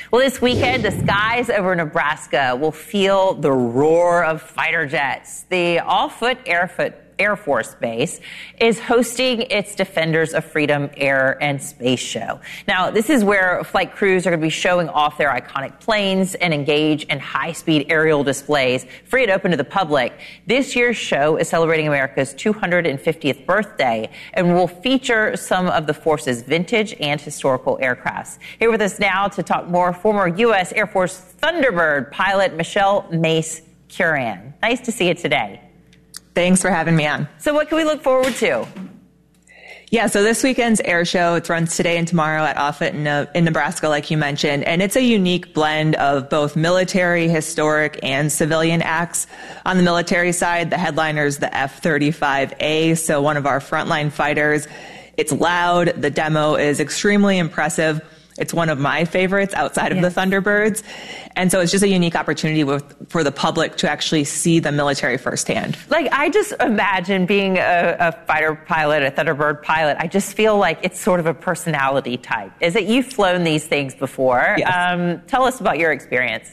Well, this weekend, the skies over Nebraska will feel the roar of fighter jets. The Offutt Air Force Base is hosting its Defenders of Freedom Air and Space Show. Now, this is where flight crews are going to be showing off their iconic planes and engage in high-speed aerial displays free and open to the public. This year's show is celebrating America's 250th birthday and will feature some of the force's vintage and historical aircrafts. Here with us now to talk more, former U.S. Air Force Thunderbird pilot Michelle Mace Curran. Nice to see you today. Thanks for having me on. So what can we look forward to? Yeah, so this weekend's air show, it runs today and tomorrow at Offutt in Nebraska, like you mentioned, and it's a unique blend of both military, historic, and civilian acts. On the military side, the headliner is the F-35A, so one of our frontline fighters. It's loud. The demo is extremely impressive. It's one of my favorites outside of the Thunderbirds. And so it's just a unique opportunity for the public to actually see the military firsthand. Like, I just imagine being a fighter pilot, a Thunderbird pilot. I just feel like it's sort of a personality type. Is it? You've flown these things before. Yes. Tell us about your experience.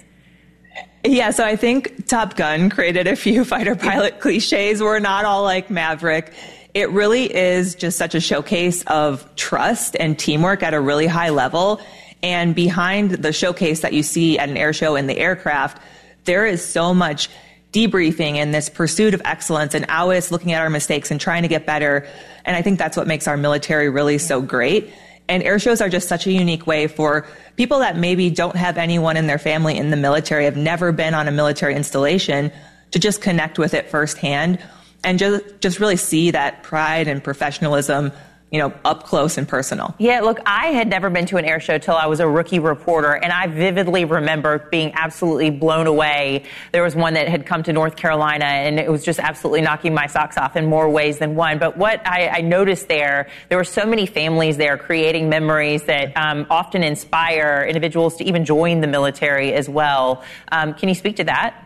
Yeah, so I think Top Gun created a few fighter pilot cliches. We're not all like Maverick. It really is just such a showcase of trust and teamwork at a really high level. And behind the showcase that you see at an air show in the aircraft, there is so much debriefing and this pursuit of excellence and always looking at our mistakes and trying to get better. And I think that's what makes our military really so great. And air shows are just such a unique way for people that maybe don't have anyone in their family in the military, have never been on a military installation, to just connect with it firsthand and just really see that pride and professionalism, you know, up close and personal. Yeah, look, I had never been to an air show till I was a rookie reporter, and I vividly remember being absolutely blown away. There was one that had come to North Carolina, and it was just absolutely knocking my socks off in more ways than one. But what I noticed there were so many families there creating memories that often inspire individuals to even join the military as well. Can you speak to that?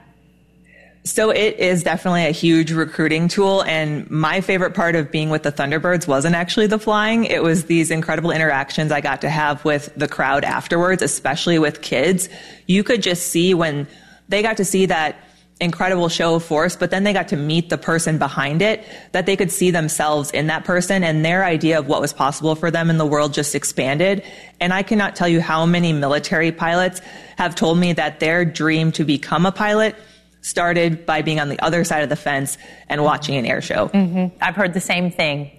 So it is definitely a huge recruiting tool. And my favorite part of being with the Thunderbirds wasn't actually the flying. It was these incredible interactions I got to have with the crowd afterwards, especially with kids. You could just see when they got to see that incredible show of force, but then they got to meet the person behind it, that they could see themselves in that person, and their idea of what was possible for them in the world just expanded. And I cannot tell you how many military pilots have told me that their dream to become a pilot started by being on the other side of the fence and watching an air show. Mm-hmm. I've heard the same thing.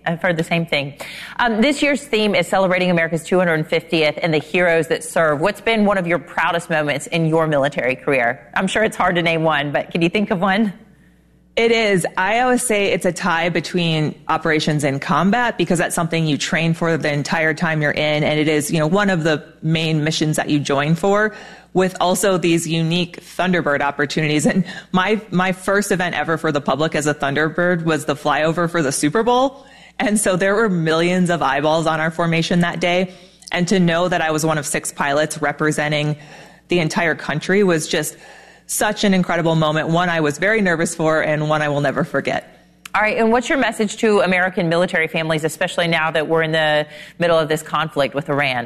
This year's theme is celebrating America's 250th and the heroes that serve. What's been one of your proudest moments in your military career? I'm sure it's hard to name one, but can you think of one? It is. I always say it's a tie between operations and combat, because that's something you train for the entire time you're in. And it is, you know, one of the main missions that you join for, with also these unique Thunderbird opportunities. And my first event ever for the public as a Thunderbird was the flyover for the Super Bowl. And so there were millions of eyeballs on our formation that day. And to know that I was one of 6 pilots representing the entire country was just such an incredible moment. One I was very nervous for, and one I will never forget. All right, and what's your message to American military families, especially now that we're in the middle of this conflict with Iran?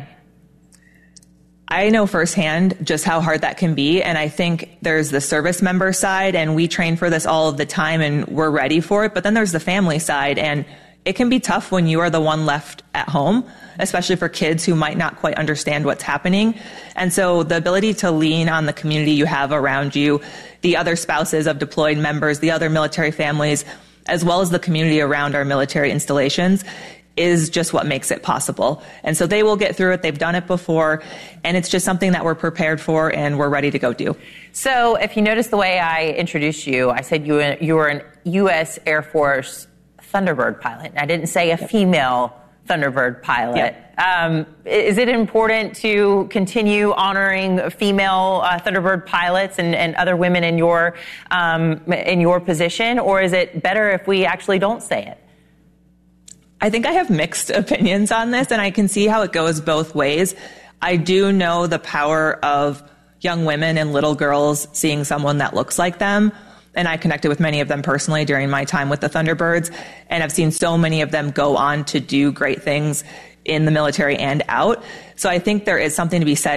I know firsthand just how hard that can be, and I think there's the service member side, and we train for this all of the time, and we're ready for it, but then there's the family side, and it can be tough when you are the one left at home, especially for kids who might not quite understand what's happening. And so the ability to lean on the community you have around you, the other spouses of deployed members, the other military families, as well as the community around our military installations, is just what makes it possible. And so they will get through it. They've done it before, and it's just something that we're prepared for and we're ready to go do. So if you notice the way I introduced you, I said you were an U.S. Air Force Thunderbird pilot. I didn't say a female Thunderbird pilot. Is it important to continue honoring female Thunderbird pilots and other women in your position, or is it better if we actually don't say it? I think I have mixed opinions on this, and I can see how it goes both ways. I do know the power of young women and little girls seeing someone that looks like them. And I connected with many of them personally during my time with the Thunderbirds. And I've seen so many of them go on to do great things in the military and out. So I think there is something to be said